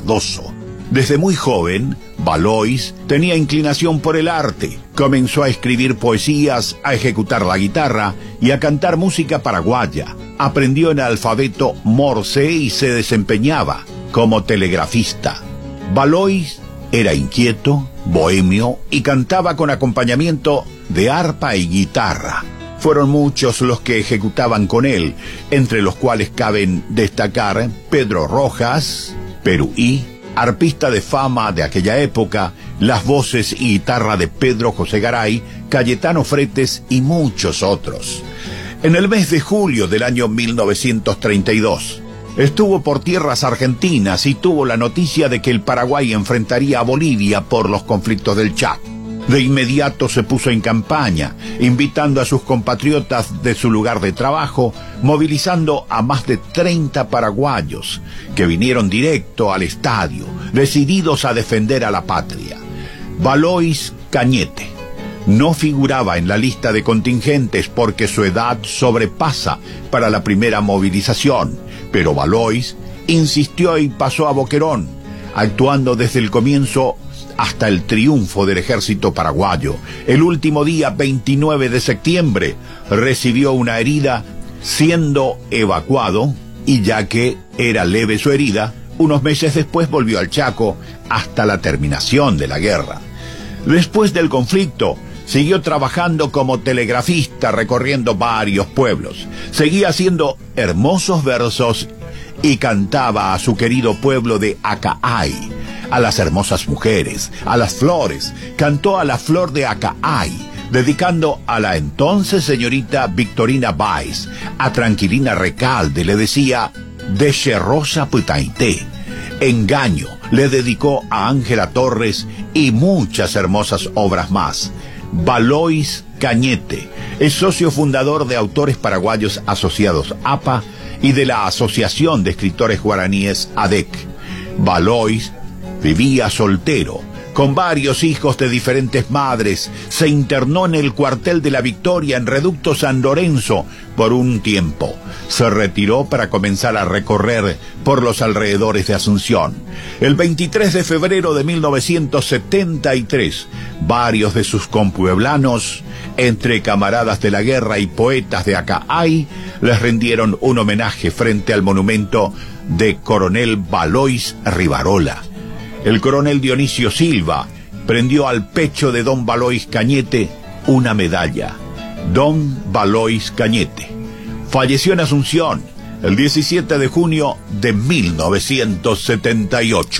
Cardoso. Desde muy joven, Valois tenía inclinación por el arte. Comenzó a escribir poesías, a ejecutar la guitarra y a cantar música paraguaya. Aprendió el alfabeto Morse y se desempeñaba como telegrafista. Valois era inquieto, bohemio y cantaba con acompañamiento de arpa y guitarra. Fueron muchos los que ejecutaban con él, entre los cuales caben destacar Pedro Rojas, Peruí, arpista de fama de aquella época, las voces y guitarra de Pedro José Garay, Cayetano Fretes y muchos otros. En el mes de julio del año 1932, estuvo por tierras argentinas y tuvo la noticia de que el Paraguay enfrentaría a Bolivia por los conflictos del Chaco. De inmediato se puso en campaña, invitando a sus compatriotas de su lugar de trabajo, movilizando a más de 30 paraguayos, que vinieron directo al estadio, decididos a defender a la patria. Valois Cañete no figuraba en la lista de contingentes porque su edad sobrepasa para la primera movilización, pero Valois insistió y pasó a Boquerón, actuando desde el comienzo hasta el triunfo del ejército paraguayo. El último día, 29 de septiembre, recibió una herida siendo evacuado y ya que era leve su herida, unos meses después volvió al Chaco hasta la terminación de la guerra. Después del conflicto, siguió trabajando como telegrafista recorriendo varios pueblos. Seguía haciendo hermosos versos y cantaba a su querido pueblo de Acaay, a las hermosas mujeres, a las flores. Cantó a la flor de Acaay, dedicando a la entonces señorita Victorina Báez. A Tranquilina Recalde le decía Deche Rosa Putaité. Engaño le dedicó a Ángela Torres y muchas hermosas obras más. Valois Cañete es socio fundador de Autores Paraguayos Asociados APA y de la Asociación de Escritores Guaraníes ADEC. Valois vivía soltero, con varios hijos de diferentes madres. Se internó en el cuartel de la Victoria en Reducto San Lorenzo por un tiempo. Se retiró para comenzar a recorrer por los alrededores de Asunción. El 23 de febrero de 1973, varios de sus compueblanos, entre camaradas de la guerra y poetas de Acaay, les rindieron un homenaje frente al monumento de Coronel Valois Rivarola. El coronel Dionisio Silva prendió al pecho de don Valois Cañete una medalla. Don Valois Cañete falleció en Asunción el 17 de junio de 1978.